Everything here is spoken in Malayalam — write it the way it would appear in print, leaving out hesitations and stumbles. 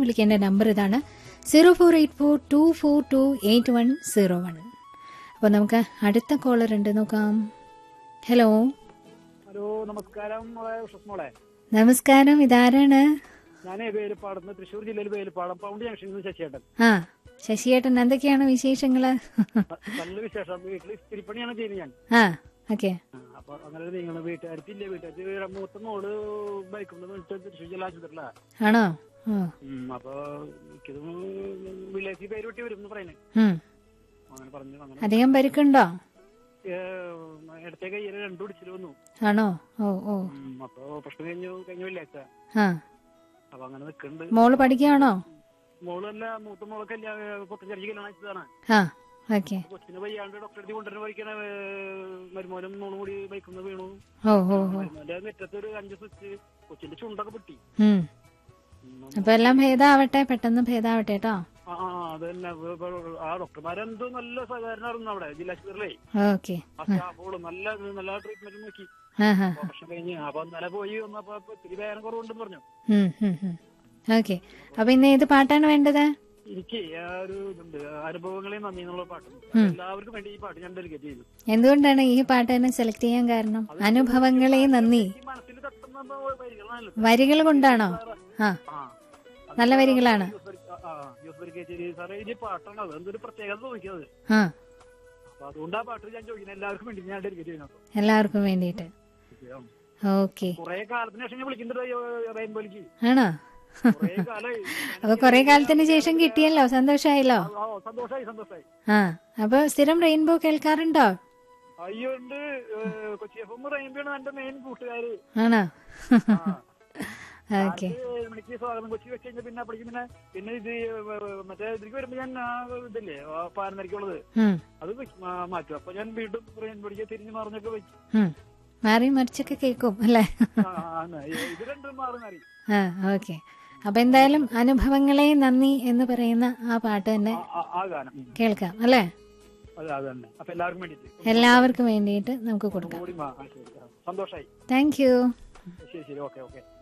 വിളിക്കേണ്ട നമ്പർ ഇതാണ് 0484242801. അപ്പോൾ നമുക്ക് അടുത്ത കോളർ ഉണ്ട്, നോക്കാം. ഹലോ ഹലോ, നമസ്കാരം മോളെ. നമസ്കാരം, ഇതാരാണ്? ഞാൻ വേലുപ്പാടത്ത്, തൃശ്ശൂർ ജില്ലയിൽ വേലുപ്പാടം പൗണ്ട് ജംഗ്ഷനിൽ നിന്ന് ശശിയേട്ടൻ. ശശിയേട്ടൻ, എന്തൊക്കെയാണ് വിശേഷങ്ങള്? നല്ല വിശേഷം. വീട്ടിൽ ഇസ്തിരിപ്പണിയാണ് ചെയ്യുന്നത് ഞാൻ. ഓക്കെ. അപ്പൊ അങ്ങനെ നിങ്ങള് വീട്ടുകാർക്കില്ലേ, വീട്ടുകാർ മൂത്ത മോള് ബൈക്കുണ്ട് തൃശ്ശൂർ ജില്ലാ ആശുപത്രിയിലാ. ആണോ? അപ്പൊ എനിക്കത് വില്ലേജ് പേര് വിട്ടി വരും പറയുന്നത്. അങ്ങനെ പറഞ്ഞു. അധികം പരിക്കുണ്ടോ? ഇടത്തെ കയ്യിൽ 2 പിടിച്ചിൽ വന്നു. ആണോ? അപ്പൊ പ്രശ്നം കഴിഞ്ഞ വെള്ളിയാഴ്ച. അപ്പൊ അങ്ങനെ നിൽക്കുന്നുണ്ട്. മോള് പഠിക്കുകയാണോ? മോളല്ല, മൂത്ത മോളെ പൊട്ടഞ്ചേരി കല്യാണം അയച്ചതാണ്. കൊച്ചിന് വയ്യാണ്ട് ഡോക്ടറെ അടുത്ത് കൊണ്ടുവരുന്ന വഴിക്കണ മരുമോനും മോളും കൂടി ബൈക്കുന്ന വീണു. മരുമോന്റെ നെറ്റത്ത് ഒരു 5 സ്വിച്ച്, കൊച്ചിന്റെ ചുണ്ടൊക്കെ പൊട്ടി. അപ്പൊ എല്ലാം ഭേദാവട്ടെ, പെട്ടെന്ന് ഭേദാവട്ടെ കേട്ടോ. അതന്നെ. ആ ഡോക്ടർമാരെന്തോ നല്ല സഹകരണമായിരുന്നു അവിടെ ജില്ലാശുപത്രിയിലേ. ആ സ്റ്റാഫുകളും നല്ല ട്രീറ്റ്മെന്റ് നോക്കി. ഓപ്പറേഷൻ കഴിഞ്ഞ് അപ്പൊ ഇന്നലെ പോയി വന്നപ്പോ ഇത്തിരി വേദന കുറവുണ്ടെന്ന് പറഞ്ഞു. ഓക്കെ. അപ്പൊ ഇന്ന് ഏത് പാട്ടാണ് വേണ്ടത്? എനിക്ക് ഒരു ഇതുണ്ട്, അനുഭവങ്ങളെ നന്ദി എന്നുള്ള പാട്ട്. എല്ലാവർക്കും വേണ്ടി ഈ പാട്ട് ഞാൻ ഡെലിഗേറ്റ് ചെയ്തു. എന്തുകൊണ്ടാണ് ഈ പാട്ട് തന്നെ സെലക്ട് ചെയ്യാൻ കാരണം? അനുഭവങ്ങളെ നന്ദി മനസ്സിൽ തട്ടുന്ന വരികൾ കൊണ്ടാണോ? നല്ല വരികളാണ്. സാറേ, ഈ പാട്ടാണ് അത് എന്തൊരു പ്രത്യേകത തോന്നിക്കുന്നത്. അപ്പൊ അതുകൊണ്ട് ആ പാട്ട് ഞാൻ ചോദിക്കുന്നത് എല്ലാവർക്കും വേണ്ടി ഞാൻ ഡെലിഗേറ്റ് ചെയ്യുന്നത്. എല്ലാവർക്കും വേണ്ടിട്ട്. ഓക്കെ. കുറെ കാലത്തിന് ശേഷം ഞാൻ വിളിക്കുന്നുണ്ട് റെയിൻബോയിലേക്ക്. ആണോ? അപ്പൊ കൊറേ കാലത്തിന് ശേഷം കിട്ടിയല്ലോ, സന്തോഷായല്ലോ. സന്തോഷായി. അപ്പൊ സ്ഥിരം റെയിൻബോ കേൾക്കാറുണ്ടോ? അയ്യോ ഉണ്ട്. കൊച്ചി FM റെയിൻബോ ആണ് എന്റെ മെയിൻ കൂട്ടുകാര്. ആണോ? ഓക്കെ. മണിക്ക് സ്വാഗതം കൊച്ചി വെച്ച് കഴിഞ്ഞാൽ പിന്നെ ഇത് മറ്റേ ഇതിലേക്ക് വരുമ്പോ ഞാൻ ഇതില്ലേ പാരമ്പര്യക്കുള്ളത് അത് മാറ്റും. അപ്പൊ ഞാൻ വീണ്ടും റെയിൻബോയിലേക്ക് തിരിഞ്ഞു മറിഞ്ഞൊക്കെ വെച്ചു. മാറി മറിച്ചൊക്കെ കേൾക്കും അല്ലേ? ഇത് രണ്ടും മാറി. ഓക്കെ. അപ്പൊ എന്തായാലും അനുഭവങ്ങളെ നന്ദി എന്ന് പറയുന്ന ആ പാട്ട് തന്നെ കേൾക്കാം അല്ലേ? എല്ലാവർക്കും വേണ്ടിയിട്ട് നമുക്ക് കൊടുക്കാം. സന്തോഷായി. Thank you. ശരി. ഓക്കെ.